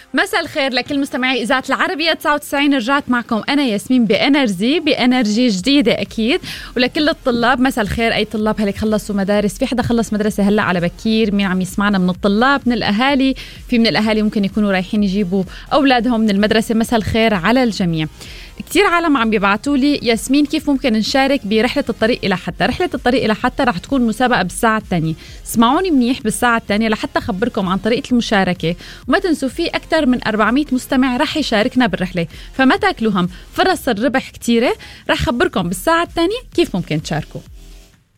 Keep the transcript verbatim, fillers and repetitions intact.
مساء الخير لكل مستمعي إذاعة العربية تسعة وتسعين. رجعت معكم أنا ياسمين بإنرجي بإنرجي جديدة أكيد. ولكل الطلاب مساء الخير. أي طلاب هلك خلصوا مدارس، في حدا خلص مدرسة هلأ على بكير، مين عم يسمعنا من الطلاب من الأهالي، في من الأهالي ممكن يكونوا رايحين يجيبوا أولادهم من المدرسة. مساء الخير على الجميع. كتير عالم عم بيبعتوا لي ياسمين كيف ممكن نشارك برحلة الطريق إلى حتى. رحلة الطريق إلى حتى رح تكون مسابقة بالساعة الثانية، اسمعوني منيح بالساعة الثانية لحتى أخبركم عن طريقة المشاركة. وما تنسوا في أكثر من أربعمية مستمع رح يشاركنا بالرحلة، فما تاكلوا هم، فرص الربح كتيرة. رح خبركم بالساعة الثانية كيف ممكن تشاركوا.